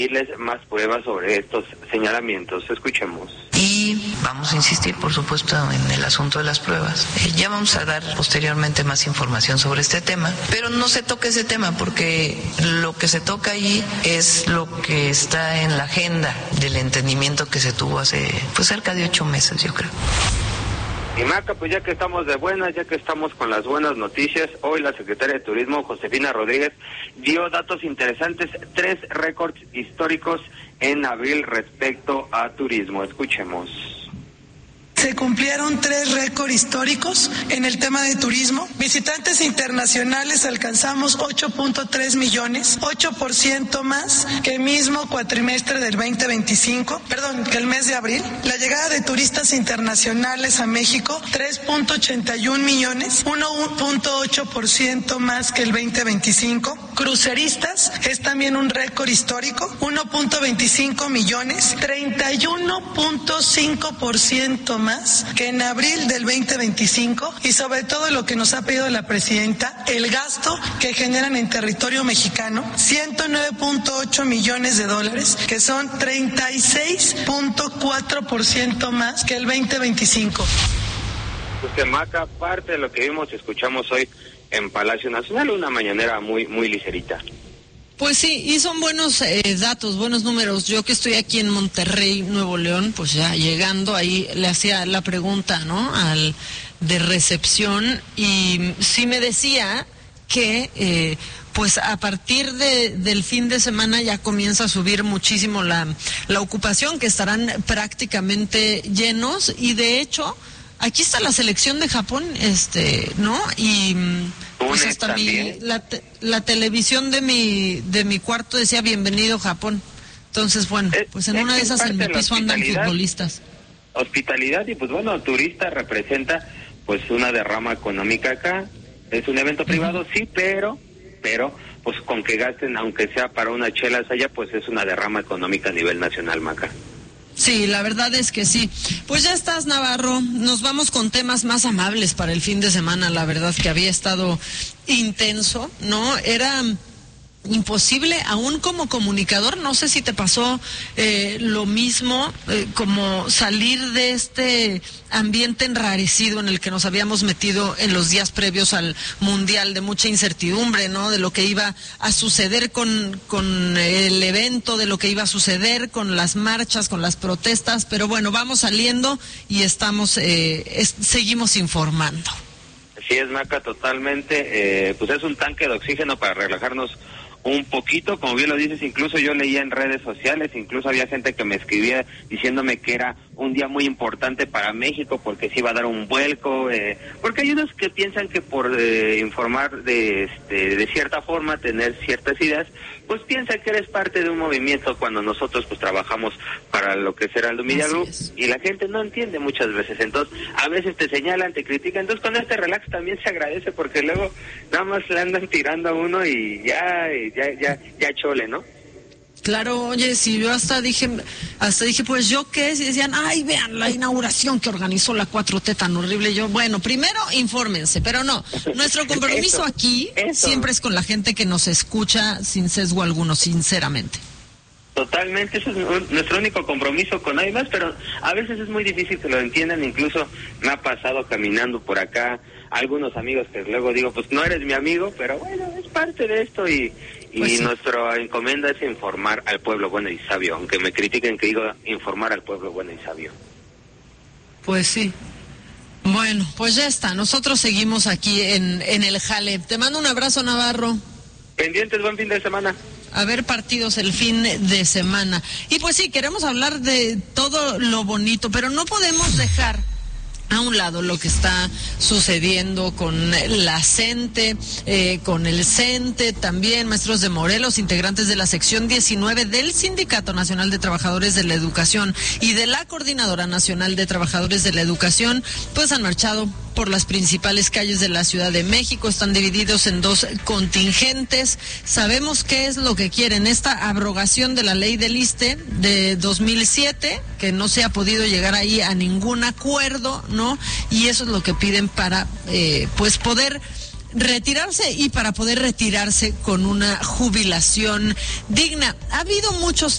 más pruebas sobre estos señalamientos. Escuchemos. Y vamos a insistir, por supuesto, en el asunto de las pruebas. Ya vamos a dar posteriormente más información sobre este tema, pero no se toca ese tema porque lo que se toca allí es lo que está en la agenda del entendimiento que se tuvo hace cerca de 8 meses, yo creo. Y Maca, pues ya que estamos de buenas, ya que estamos con las buenas noticias, hoy la secretaria de Turismo, Josefina Rodríguez, dio datos interesantes, 3 récords históricos en abril respecto a turismo. Escuchemos. Se cumplieron 3 récords históricos en el tema de turismo. Visitantes internacionales alcanzamos 8.3 millones, 8% más que el mismo cuatrimestre del 2025, que el mes de abril. La llegada de turistas internacionales a México, 3.81 millones, 1.8% más que el 2025. Cruceristas es también un récord histórico, 1.25 millones, 31.5% más que en abril del 2025, y sobre todo lo que nos ha pedido la presidenta, el gasto que generan en territorio mexicano, 109.8 millones de dólares, que son 36.4% más que el 2025. Pues Maca, parte de lo que vimos y escuchamos hoy en Palacio Nacional, una mañanera muy ligerita. Pues sí, y son buenos datos, buenos números. Yo que estoy aquí en Monterrey, Nuevo León, pues ya llegando ahí le hacía la pregunta, ¿no? De recepción, y sí me decía que pues a partir del fin de semana ya comienza a subir muchísimo la ocupación, que estarán prácticamente llenos, y de hecho aquí está la selección de Japón, ¿no? Y pues hasta la televisión de mi cuarto decía bienvenido Japón. Entonces, bueno, pues en una de esas en mi piso andan futbolistas. Hospitalidad, y pues bueno, turista representa pues una derrama económica acá. Es un evento privado, sí, pero pues con que gasten, aunque sea para unas chelas allá, pues es una derrama económica a nivel nacional, Maca. Sí, la verdad es que sí. Pues ya estás, Navarro. Nos vamos con temas más amables para el fin de semana. La verdad que había estado intenso, ¿no? Era imposible, aún como comunicador, no sé si te pasó lo mismo, como salir de este ambiente enrarecido en el que nos habíamos metido en los días previos al Mundial, de mucha incertidumbre, ¿no? De lo que iba a suceder con el evento, de lo que iba a suceder con las marchas, con las protestas, pero bueno, vamos saliendo y estamos, seguimos informando. Así es, Maca, totalmente, pues es un tanque de oxígeno para relajarnos un poquito, como bien lo dices. Incluso yo leía en redes sociales, incluso había gente que me escribía diciéndome que era un día muy importante para México porque se iba a dar un vuelco, porque hay unos que piensan que por informar de cierta forma, tener ciertas ideas, pues piensan que eres parte de un movimiento, cuando nosotros pues trabajamos para lo que será el Media Group, y la gente no entiende muchas veces. Entonces a veces te señalan, te critican. Entonces con este relax también se agradece, porque luego nada más le andan tirando a uno y ya chole, ¿no? Claro, oye, si yo hasta dije, pues yo qué, si decían, ay, vean la inauguración que organizó la 4T tan horrible. Yo, bueno, primero infórmense, pero no, nuestro compromiso aquí siempre es con la gente que nos escucha sin sesgo alguno, sinceramente. Totalmente, eso es nuestro único compromiso con nadie más, pero a veces es muy difícil que lo entiendan. Incluso me ha pasado caminando por acá algunos amigos que luego digo, pues no eres mi amigo, pero bueno, es parte de esto, y pues sí. Nuestra encomienda es informar al pueblo bueno y sabio, aunque me critiquen que digo informar al pueblo bueno y sabio. Pues sí. Bueno, pues ya está, nosotros seguimos aquí en el jale. Te mando un abrazo, Navarro. Pendientes, buen fin de semana. A ver partidos el fin de semana. Y pues sí, queremos hablar de todo lo bonito, pero no podemos dejar a un lado lo que está sucediendo con la CENTE, con el CENTE, también maestros de Morelos, integrantes de la sección 19 del Sindicato Nacional de Trabajadores de la Educación y de la Coordinadora Nacional de Trabajadores de la Educación, pues han marchado por las principales calles de la Ciudad de México. Están divididos en 2 contingentes. Sabemos qué es lo que quieren: esta abrogación de la ley del ISSSTE de 2007, que no se ha podido llegar ahí a ningún acuerdo, ¿no? Y eso es lo que piden para pues poder retirarse y para poder retirarse con una jubilación digna. Ha habido muchos